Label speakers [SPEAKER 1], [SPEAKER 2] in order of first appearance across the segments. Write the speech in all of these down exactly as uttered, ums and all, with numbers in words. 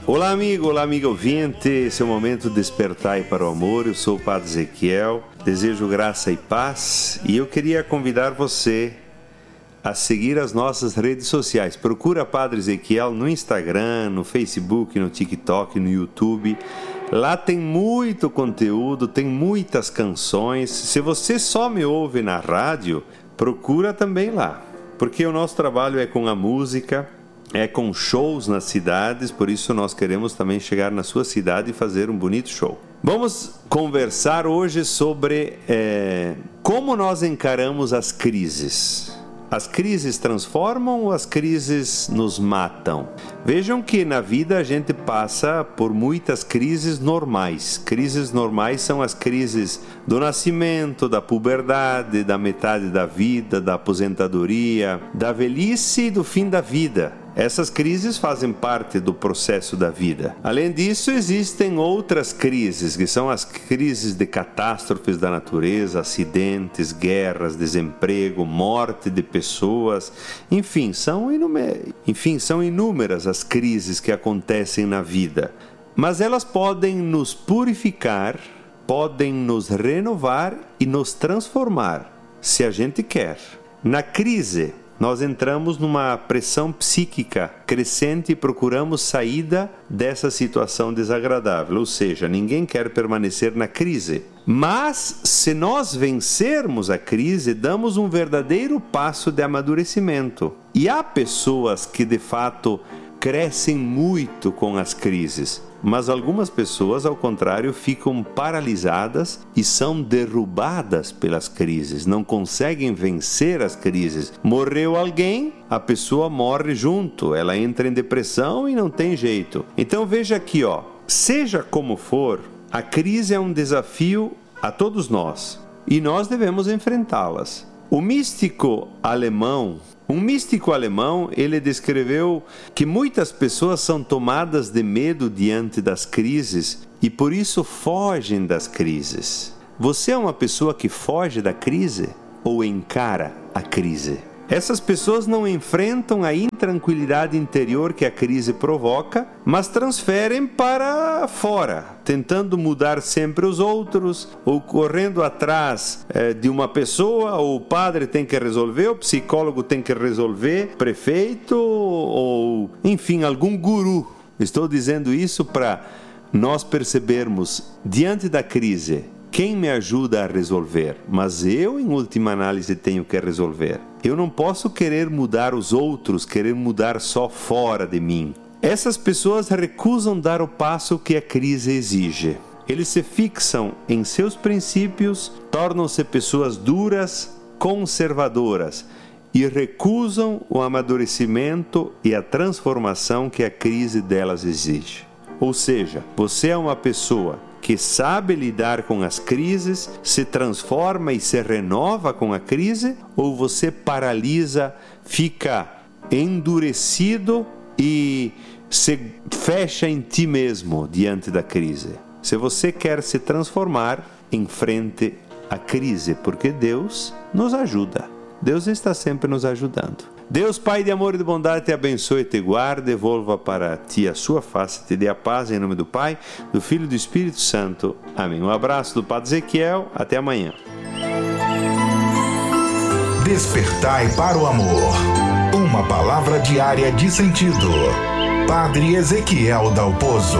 [SPEAKER 1] Olá amigo, olá amigo ouvinte, esse é o momento de despertar para o amor. Eu sou o Padre Ezequiel, desejo graça e paz e eu queria convidar você a seguir as nossas redes sociais. Procura Padre Ezequiel no Instagram, no Facebook, no TikTok, no YouTube. Lá tem muito conteúdo, tem muitas canções. Se você só me ouve na rádio, procura também lá, porque o nosso trabalho é com a música, é com shows nas cidades, por isso nós queremos também chegar na sua cidade e fazer um bonito show. Vamos conversar hoje sobre é, como nós encaramos as crises. As crises transformam ou as crises nos matam? Vejam que na vida a gente passa por muitas crises normais. Crises normais são as crises do nascimento, da puberdade, da metade da vida, da aposentadoria, da velhice e do fim da vida. Essas crises fazem parte do processo da vida. Além disso, existem outras crises, que são as crises de catástrofes da natureza, acidentes, guerras, desemprego, morte de pessoas. Enfim, são inúmeras, enfim, são inúmeras as crises que acontecem na vida. Mas elas podem nos purificar, podem nos renovar e nos transformar, se a gente quer. Na crise, nós entramos numa pressão psíquica crescente e procuramos saída dessa situação desagradável, ou seja, ninguém quer permanecer na crise. Mas, se nós vencermos a crise, damos um verdadeiro passo de amadurecimento. E há pessoas que, de fato, crescem muito com as crises, mas algumas pessoas, ao contrário, ficam paralisadas e são derrubadas pelas crises, não conseguem vencer as crises. Morreu alguém, a pessoa morre junto, ela entra em depressão e não tem jeito. Então veja aqui, ó, seja como for, a crise é um desafio a todos nós e nós devemos enfrentá-las. O místico alemão Um místico alemão, ele descreveu que muitas pessoas são tomadas de medo diante das crises e por isso fogem das crises. Você é uma pessoa que foge da crise ou encara a crise? Essas pessoas não enfrentam a intranquilidade interior que a crise provoca, mas transferem para fora, tentando mudar sempre os outros, ou correndo atrás é, de uma pessoa, ou o padre tem que resolver, o psicólogo tem que resolver, prefeito, ou enfim, algum guru. Estou dizendo isso para nós percebermos, diante da crise, quem me ajuda a resolver? Mas eu, em última análise, tenho que resolver. Eu não posso querer mudar os outros, querer mudar só fora de mim. Essas pessoas recusam dar o passo que a crise exige. Eles se fixam em seus princípios, tornam-se pessoas duras, conservadoras e recusam o amadurecimento e a transformação que a crise delas exige. Ou seja, você é uma pessoa que sabe lidar com as crises, se transforma e se renova com a crise, ou você paralisa, fica endurecido e se fecha em ti mesmo diante da crise? Se você quer se transformar, enfrente a crise, porque Deus nos ajuda. Deus está sempre nos ajudando. Deus, Pai de amor e de bondade, te abençoe e te guarde, devolva para ti a sua face, te dê a paz em nome do Pai, do Filho e do Espírito Santo. Amém. Um abraço do Padre Ezequiel, até amanhã.
[SPEAKER 2] Despertai para o amor. Uma palavra diária de sentido. Padre Ezequiel Dalpozo.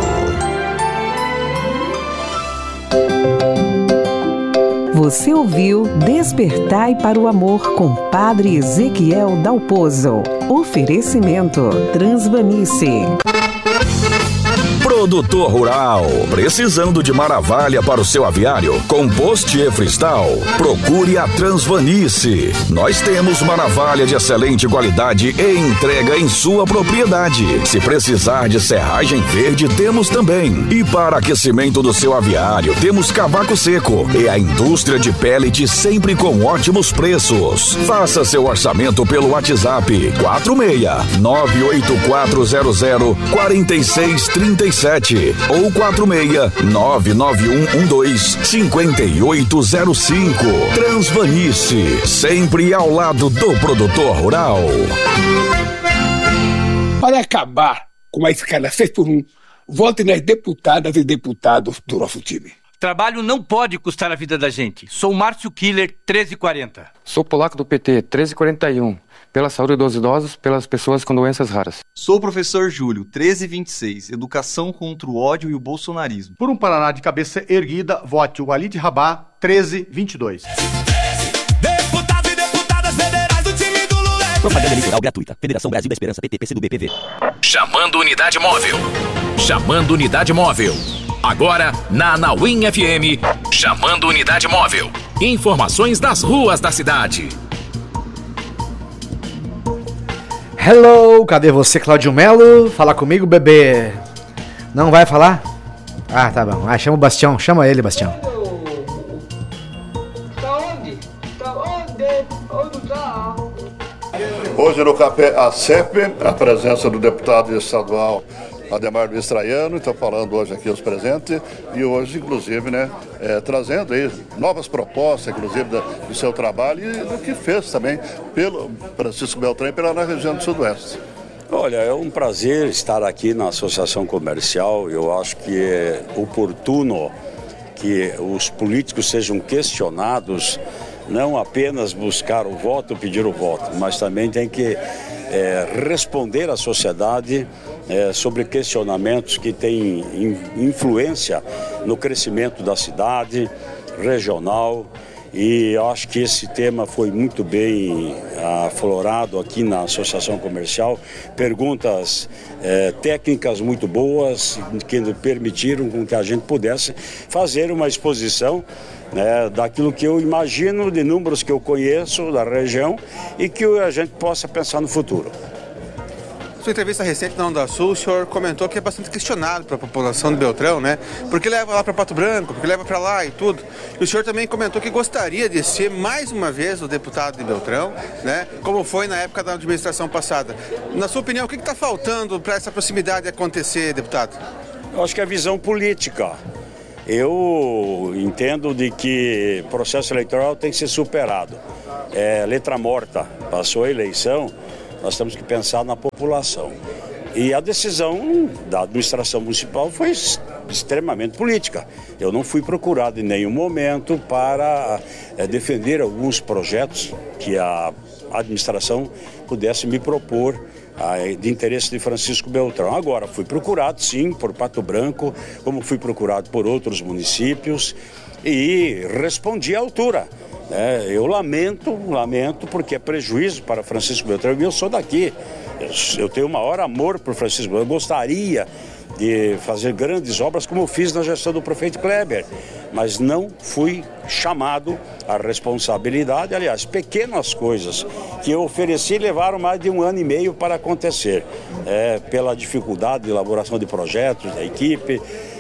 [SPEAKER 3] Você ouviu Despertai para o Amor com Padre Ezequiel Dalpozo. Oferecimento Transvanice.
[SPEAKER 4] Produtor Rural, precisando de maravilha para o seu aviário? Compost e Freestyle? Procure a Transvanice. Nós temos maravilha de excelente qualidade e entrega em sua propriedade. Se precisar de serragem verde, temos também. E para aquecimento do seu aviário, temos cavaco seco e a indústria de pellet sempre com ótimos preços. Faça seu orçamento pelo WhatsApp quatro seis nove oito quatro zero zero quatro seis três sete ou quatro seis nove nove um um dois cinco oito zero cinco. Transvanice, sempre ao lado do produtor rural.
[SPEAKER 5] Para acabar com a escala seis por um Vote nas deputadas e deputados do nosso time.
[SPEAKER 6] Trabalho não pode custar a vida da gente. Sou Márcio Killer, treze e quarenta.
[SPEAKER 7] Sou polaco do P T, treze e quarenta e um. Pela saúde dos idosos, pelas pessoas com doenças raras.
[SPEAKER 8] Sou o professor Júlio, treze e vinte e seis. Educação contra o ódio e o bolsonarismo.
[SPEAKER 9] Por um Paraná de cabeça erguida, vote o Walid Rabá, treze e vinte e dois.
[SPEAKER 10] Deputados e deputadas federais do time do Lula.
[SPEAKER 11] Propaganda eleitoral gratuita. Federação Brasil da Esperança, P T, P C do B, P V.
[SPEAKER 4] Chamando unidade móvel. Chamando unidade móvel. Agora, na Anauim F M, chamando unidade móvel. Informações das ruas da cidade.
[SPEAKER 12] Hello, cadê você, Cláudio Melo? Fala comigo, bebê. Não vai falar? Ah, tá bom. Ah, chama o Bastião. Chama ele, Bastião.
[SPEAKER 13] Tá onde? Tá onde? Onde tá?
[SPEAKER 14] Hoje no Café A C E P, a presença do deputado estadual Ademar Bistraiano, está falando hoje aqui os presentes, e hoje, inclusive, né, é, trazendo aí novas propostas, inclusive, da, do seu trabalho e do que fez também pelo Francisco Beltrão e pela na região do Sudoeste.
[SPEAKER 15] Olha, é um prazer estar aqui na Associação Comercial. Eu acho que é oportuno que os políticos sejam questionados, não apenas buscar o voto, pedir o voto, mas também tem que é, responder à sociedade É, sobre questionamentos que têm influência no crescimento da cidade, regional, e acho que esse tema foi muito bem aflorado aqui na Associação Comercial. Perguntas é, técnicas muito boas que permitiram com que a gente pudesse fazer uma exposição né, daquilo que eu imagino, de números que eu conheço da região e que a gente possa pensar no futuro.
[SPEAKER 16] Sua entrevista recente na Onda Sul, o senhor comentou que é bastante questionado para a população de Beltrão, né? Porque leva lá para Pato Branco, porque leva para lá e tudo. E o senhor também comentou que gostaria de ser mais uma vez o deputado de Beltrão, né? Como foi na época da administração passada. Na sua opinião, o que está faltando para essa proximidade acontecer, deputado?
[SPEAKER 15] Eu acho que é a visão política. Eu entendo de que o processo eleitoral tem que ser superado. É letra morta. Passou a eleição, nós temos que pensar na população. E a decisão da administração municipal foi extremamente política. Eu não fui procurado em nenhum momento para é, defender alguns projetos que a administração pudesse me propor a, de interesse de Francisco Beltrão. Agora, fui procurado sim por Pato Branco, como fui procurado por outros municípios e respondi à altura. É, eu lamento, lamento, porque é prejuízo para Francisco Beltrão, e eu sou daqui. Eu, eu tenho o maior amor por Francisco Beltrão. Eu gostaria de fazer grandes obras como eu fiz na gestão do prefeito Kleber, mas não fui chamado à responsabilidade. Aliás, pequenas coisas que eu ofereci levaram mais de um ano e meio para acontecer, é, pela dificuldade de elaboração de projetos da equipe,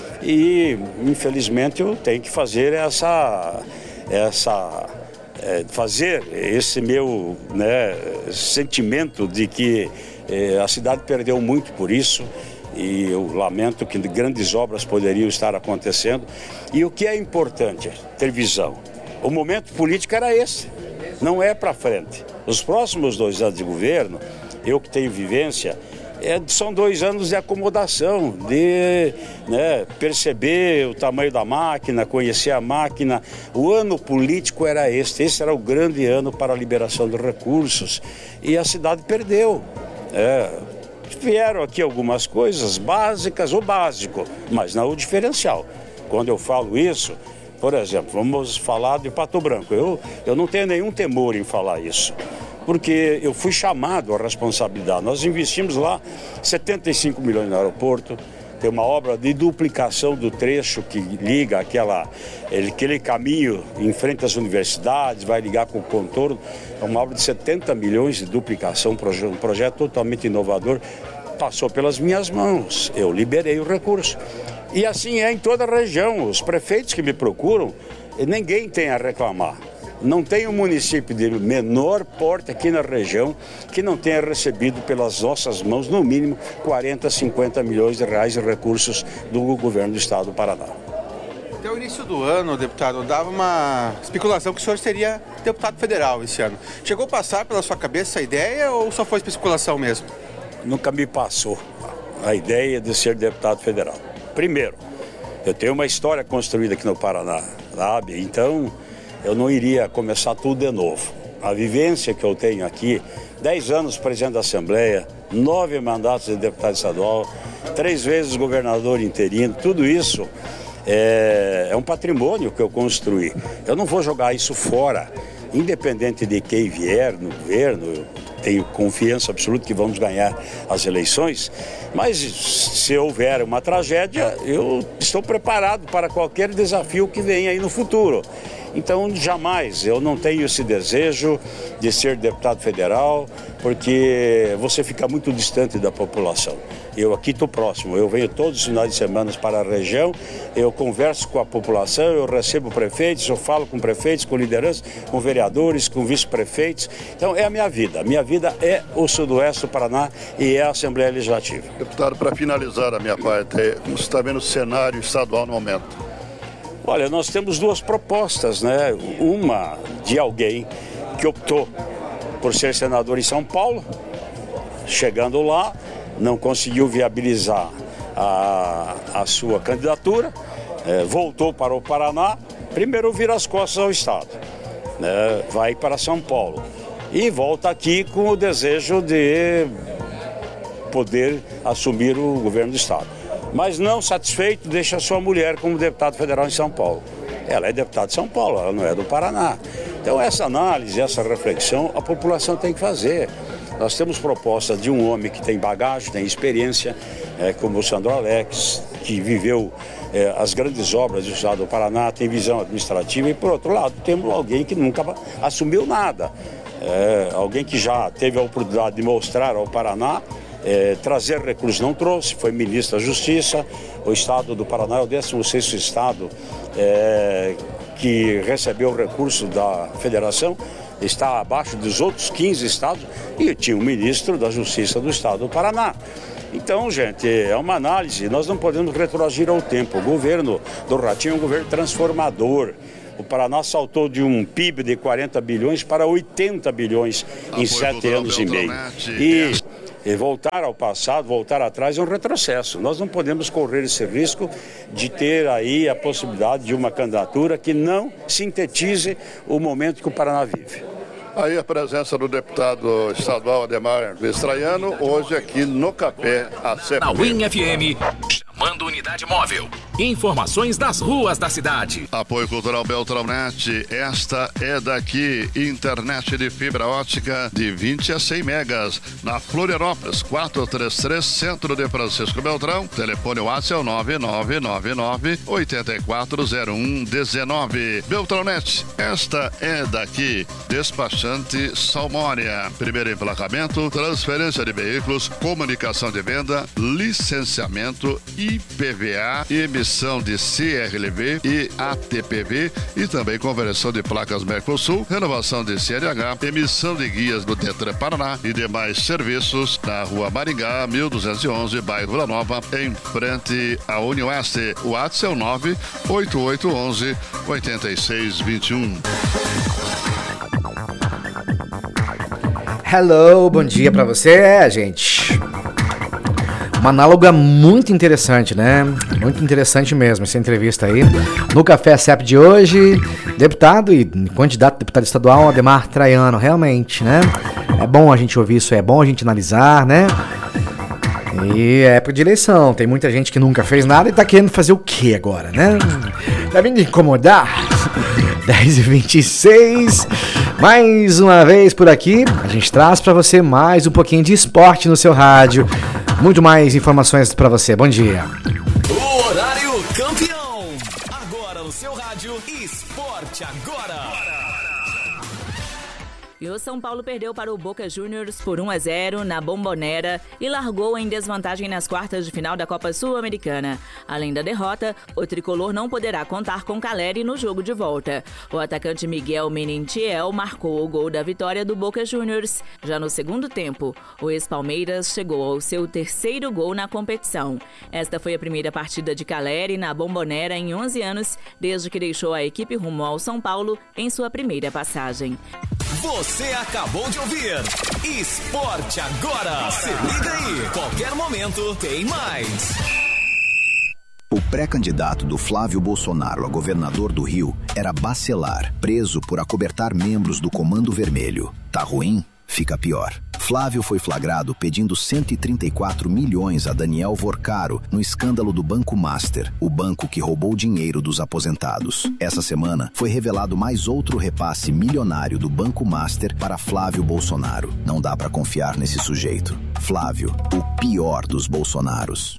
[SPEAKER 15] e infelizmente eu tenho que fazer essa... essa é, fazer esse meu né, sentimento de que é, a cidade perdeu muito por isso, e eu lamento que grandes obras poderiam estar acontecendo. E o que é importante? Ter visão. O momento político era esse, não é para frente. Os próximos dois anos de governo, eu que tenho vivência, É, são dois anos de acomodação, de né, perceber o tamanho da máquina, conhecer a máquina. O ano político era este, esse era o grande ano para a liberação de recursos, e a cidade perdeu. É, vieram aqui algumas coisas básicas, o básico, mas não o diferencial. Quando eu falo isso, por exemplo, vamos falar de Pato Branco, eu, eu não tenho nenhum temor em falar isso, porque eu fui chamado à responsabilidade. Nós investimos lá setenta e cinco milhões no aeroporto, tem uma obra de duplicação do trecho que liga aquela, aquele caminho em frente às universidades, vai ligar com o contorno, é uma obra de setenta milhões de duplicação, um projeto totalmente inovador, passou pelas minhas mãos, eu liberei o recurso. E assim é em toda a região, os prefeitos que me procuram, ninguém tem a reclamar. Não tem um município de menor porte aqui na região que não tenha recebido pelas nossas mãos, no mínimo, quarenta, cinquenta milhões de reais de recursos do governo do estado do Paraná.
[SPEAKER 16] Até o início do ano, deputado, dava uma especulação que o senhor seria deputado federal esse ano. Chegou a passar pela sua cabeça essa ideia ou só foi especulação mesmo?
[SPEAKER 15] Nunca me passou. a ideia de ser deputado federal. Primeiro, eu tenho uma história construída aqui no Paraná, sabe? Então, eu não iria começar tudo de novo. A vivência que eu tenho aqui, dez anos presidente da Assembleia, nove mandatos de deputado estadual, três vezes governador interino, tudo isso é, é um patrimônio que eu construí. Eu não vou jogar isso fora, independente de quem vier no governo. Eu tenho confiança absoluta que vamos ganhar as eleições, mas se houver uma tragédia, eu estou preparado para qualquer desafio que venha aí no futuro. Então, jamais, eu não tenho esse desejo de ser deputado federal, porque você fica muito distante da população. Eu aqui estou próximo, eu venho todos os finais de semana para a região, eu converso com a população, eu recebo prefeitos, eu falo com prefeitos, com lideranças, com vereadores, com vice-prefeitos. Então, é a minha vida. A minha vida é o Sudoeste do Paraná e é a Assembleia Legislativa.
[SPEAKER 14] Deputado, para finalizar a minha parte, como você está vendo o cenário estadual no momento?
[SPEAKER 15] Olha, nós temos duas propostas, né? Uma de alguém que optou por ser senador em São Paulo, chegando lá, não conseguiu viabilizar a, a sua candidatura, é, voltou para o Paraná, primeiro vira as costas ao Estado, né? Vai para São Paulo e volta aqui com o desejo de poder assumir o governo do Estado. Mas não satisfeito, deixa sua mulher como deputado federal em São Paulo. Ela é deputada de São Paulo, ela não é do Paraná. Então essa análise, essa reflexão, a população tem que fazer. Nós temos proposta de um homem que tem bagagem, tem experiência, é, como o Sandro Alex, que viveu é, as grandes obras do Estado do Paraná, tem visão administrativa, e por outro lado temos alguém que nunca assumiu nada. É, alguém que já teve a oportunidade de mostrar ao Paraná, É, trazer recursos não trouxe, foi ministro da Justiça. O Estado do Paraná é o décimo sexto estado é, que recebeu recurso da federação, está abaixo dos outros quinze estados e tinha um ministro da Justiça do Estado do Paraná. Então, gente, é uma análise, nós não podemos retroagir ao tempo. O governo do Ratinho é um governo transformador. O Paraná saltou de um P I B de quarenta bilhões para oitenta bilhões em sete anos e meio. E E voltar ao passado, voltar atrás é um retrocesso. Nós não podemos correr esse risco de ter aí a possibilidade de uma candidatura que não sintetize o momento que o Paraná vive.
[SPEAKER 14] Aí a presença do deputado estadual Ademar Vestraiano, hoje aqui no Café A C P.
[SPEAKER 17] Na Win F M, chamando unidade móvel. Informações das ruas da cidade.
[SPEAKER 14] Apoio Cultural Beltrão.net, esta é daqui, internet de fibra ótica de vinte a cem megas, na Florianópolis, quatrocentos e trinta e três, centro de Francisco Beltrão, telefone WhatsApp é o nove nove nove nove, oito quatro zero um um nove. Beltrão.net, esta é daqui, despachante Salmónia, primeiro emplacamento, transferência de veículos, comunicação de venda, licenciamento, I P V A, emissão de C R L V e A T P V e também conversão de placas Mercosul, renovação de C N H, emissão de guias do Detran Paraná e demais serviços na Rua Maringá, mil duzentos e onze, bairro Vila Nova, em frente à Unioeste. O WhatsApp é o nove oito oito um um, oito seis dois um.
[SPEAKER 12] Hello, bom dia pra você, gente. Uma análoga muito interessante, né? Muito interessante mesmo essa entrevista aí. No Café A C E P de hoje, deputado e candidato a deputado estadual Ademar Traiano, realmente, né? É bom a gente ouvir isso, é bom a gente analisar, né? E é época de eleição, tem muita gente que nunca fez nada e tá querendo fazer o quê agora, né? Tá vindo incomodar? dez e vinte e seis, mais uma vez por aqui, a gente traz pra você mais um pouquinho de esporte no seu rádio. Muito mais informações pra você. Bom dia.
[SPEAKER 17] O horário campeão. Agora o seu rádio Esporte Agora.
[SPEAKER 18] E o São Paulo perdeu para o Boca Juniors por um a zero na Bombonera e largou em desvantagem nas quartas de final da Copa Sul-Americana. Além da derrota, o tricolor não poderá contar com Caleri no jogo de volta. O atacante Miguel Menentiel marcou o gol da vitória do Boca Juniors. Já no segundo tempo, o ex-Palmeiras chegou ao seu terceiro gol na competição. Esta foi a primeira partida de Caleri na Bombonera em onze anos, desde que deixou a equipe rumo ao São Paulo em sua primeira passagem.
[SPEAKER 17] Você acabou de ouvir Esporte Agora. Se liga aí, qualquer momento tem mais.
[SPEAKER 19] O pré-candidato do Flávio Bolsonaro a governador do Rio era Bacelar, preso por acobertar membros do Comando Vermelho. Tá ruim? Fica pior. Flávio foi flagrado pedindo cento e trinta e quatro milhões a Daniel Vorcaro no escândalo do Banco Master, o banco que roubou dinheiro dos aposentados. Essa semana foi revelado mais outro repasse milionário do Banco Master para Flávio Bolsonaro. Não dá pra confiar nesse sujeito. Flávio, o pior dos Bolsonaros.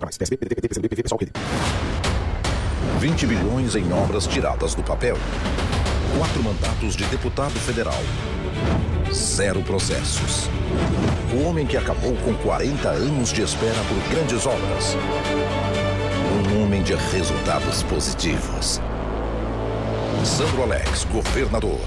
[SPEAKER 20] vinte bilhões em obras tiradas do papel. Quatro mandatos de deputado federal. Zero processos. O homem que acabou com quarenta anos de espera por grandes obras. Um homem de resultados positivos. Sandro Alex, governador.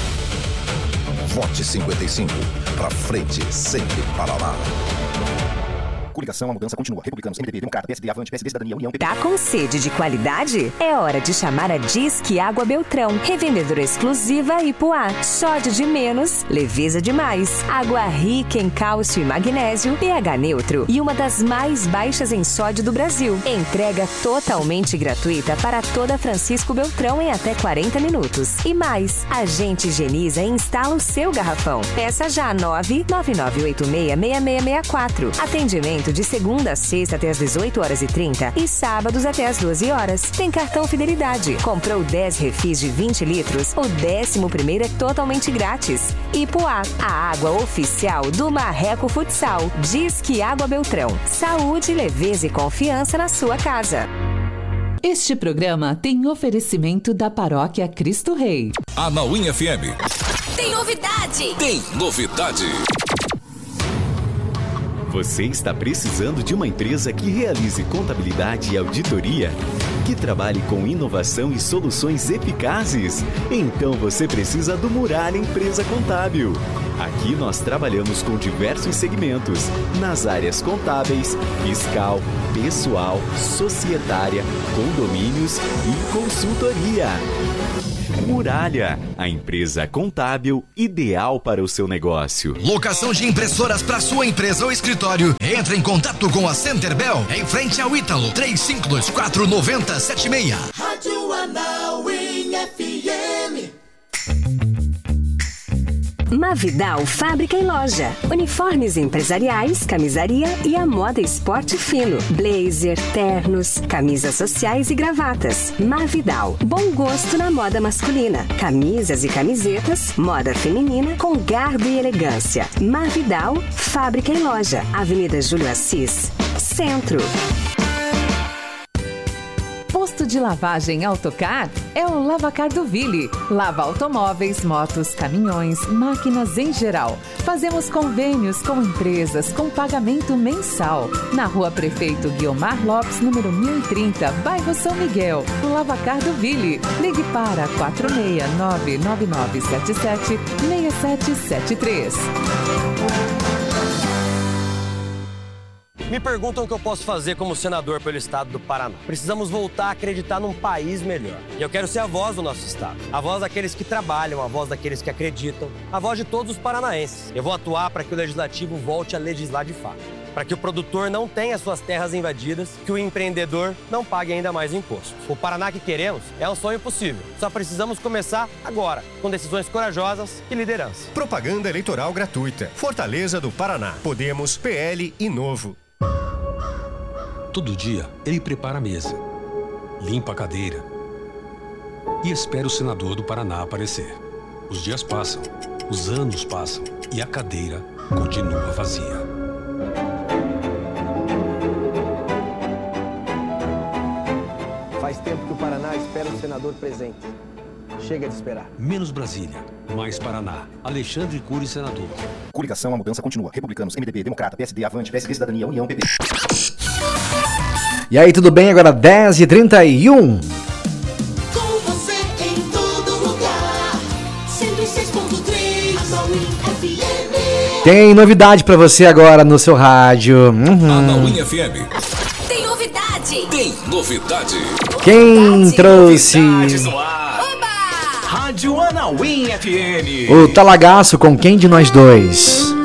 [SPEAKER 20] Vote cinquenta e cinco. Pra frente, sempre Paraná.
[SPEAKER 11] Coligação, a mudança continua. Republicanos, M D B, Democrata, P S D, Avante, P S D, Cidadania, União, P P.
[SPEAKER 21] Tá com sede de qualidade? É hora de chamar a Disque Água Beltrão. Revendedora exclusiva Ipuá. Sódio de menos, leveza de mais. Água rica em cálcio e magnésio, pH neutro e uma das mais baixas em sódio do Brasil. Entrega totalmente gratuita para toda Francisco Beltrão em até quarenta minutos. E mais, a gente higieniza e instala o seu garrafão. Peça já nove nove nove oito seis, seis seis seis quatro. Atendimento de segunda a sexta até às dezoito horas e trinta e sábados até às doze horas. Tem cartão Fidelidade. Comprou dez refis de vinte litros, o décimo primeiro é totalmente grátis. Ipuá, a água oficial do Marreco Futsal. Disque Água Beltrão. Saúde, leveza e confiança na sua casa.
[SPEAKER 3] Este programa tem oferecimento da Paróquia Cristo Rei.
[SPEAKER 4] Anauim F M.
[SPEAKER 17] Tem novidade!
[SPEAKER 4] Tem novidade!
[SPEAKER 22] Você está precisando de uma empresa que realize contabilidade e auditoria? Que trabalhe com inovação e soluções eficazes? Então você precisa do Muralha Empresa Contábil. Aqui nós trabalhamos com diversos segmentos, nas áreas contábeis, fiscal, pessoal, societária, condomínios e consultoria. Muralha, a empresa contábil ideal para o seu negócio.
[SPEAKER 23] Locação de impressoras para sua empresa ou escritório. Entre em contato com a Centerbel em frente ao Ítalo. três cinco dois quatro, nove zero sete seis.
[SPEAKER 17] Rádio Anauim F M.
[SPEAKER 21] Mavidal Fábrica e Loja. Uniformes empresariais, camisaria e a moda esporte fino. Blazer, ternos, camisas sociais e gravatas. Mavidal. Bom gosto na moda masculina. Camisas e camisetas, moda feminina com garbo e elegância. Mavidal Fábrica e Loja. Avenida Júlio Assis, Centro.
[SPEAKER 3] Posto de lavagem Autocar é o Lavacar do Ville. Lava automóveis, motos, caminhões, máquinas em geral. Fazemos convênios com empresas com pagamento mensal. Na Rua Prefeito Guiomar Lopes, número mil e trinta, bairro São Miguel. Lavacar do Ville. Ligue para quatro seis nove nove nove sete sete seis sete sete três.
[SPEAKER 24] Me perguntam o que eu posso fazer como senador pelo estado do Paraná. Precisamos voltar a acreditar num país melhor. E eu quero ser a voz do nosso estado. A voz daqueles que trabalham, a voz daqueles que acreditam, a voz de todos os paranaenses. Eu vou atuar para que o legislativo volte a legislar de fato. Para que o produtor não tenha suas terras invadidas, que o empreendedor não pague ainda mais imposto. O Paraná que queremos é um sonho possível. Só precisamos começar agora, com decisões corajosas e liderança.
[SPEAKER 25] Propaganda eleitoral gratuita. Fortaleza do Paraná. Podemos, P L e Novo.
[SPEAKER 26] Todo dia, ele prepara a mesa, limpa a cadeira e espera o senador do Paraná aparecer. Os dias passam, os anos passam e a cadeira continua vazia.
[SPEAKER 27] Faz tempo que o Paraná espera o senador presente. Chega de esperar.
[SPEAKER 26] Menos Brasília, mais Paraná. Alexandre Cury, senador.
[SPEAKER 11] Coligação, a mudança continua. Republicanos, M D B, Democrata, P S D, Avante, P S D, Cidadania, União, P P.
[SPEAKER 12] E aí, tudo bem? Agora dez e trinta e um.
[SPEAKER 17] Com você em todo lugar. cento e seis ponto três Anauim F M.
[SPEAKER 12] Tem novidade pra você agora no seu rádio. Uhum.
[SPEAKER 4] Anauim F M.
[SPEAKER 17] Tem novidade.
[SPEAKER 4] Tem novidade.
[SPEAKER 12] Quem trouxe...
[SPEAKER 1] Rádio Anauim F M.
[SPEAKER 12] O Talagaço com quem de nós dois?